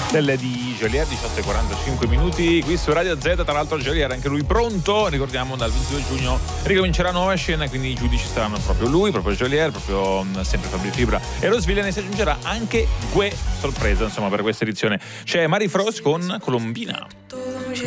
Delle di Geolier, 18:45 qui su Radio Z. Tra l'altro Geolier anche lui pronto, ricordiamo dal 22 giugno ricomincerà nuova scena, quindi i giudici saranno proprio lui, proprio Geolier, proprio sempre Fabri Fibra e Rosville, ne si aggiungerà anche Gue, sorpresa insomma per questa edizione. C'è Mari Frost con Colombina.